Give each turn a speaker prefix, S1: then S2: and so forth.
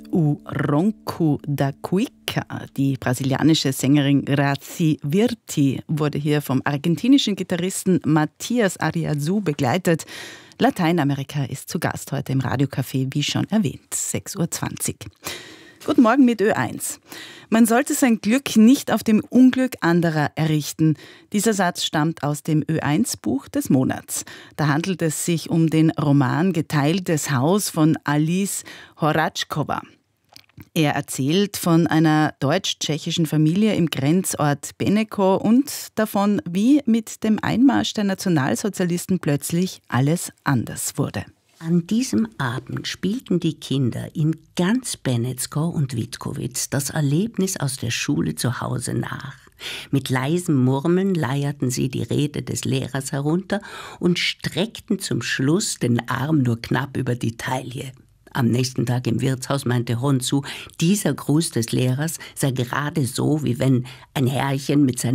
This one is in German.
S1: U Ronco da Cuica. Die brasilianische Sängerin Grazi Wirthi wurde hier vom argentinischen Gitarristen Matthias Ariazu begleitet. Lateinamerika ist zu Gast heute im Radiocafé, wie schon erwähnt, 6:20 Uhr. Guten Morgen mit Ö1. Man sollte sein Glück nicht auf dem Unglück anderer errichten. Dieser Satz stammt aus dem Ö1-Buch des Monats. Da handelt es sich um den Roman Geteiltes Haus von Alice Horáčková. Er erzählt von einer deutsch-tschechischen Familie im Grenzort Beneko und davon, wie mit dem Einmarsch der Nationalsozialisten plötzlich alles anders wurde.
S2: An diesem Abend spielten die Kinder in ganz Benecko und Witkowice das Erlebnis aus der Schule zu Hause nach. Mit leisem Murmeln leierten sie die Rede des Lehrers herunter und streckten zum Schluss den Arm nur knapp über die Taille. Am nächsten Tag im Wirtshaus meinte Honzu, dieser Gruß des Lehrers sei gerade so, wie wenn ein Herrchen mit seinem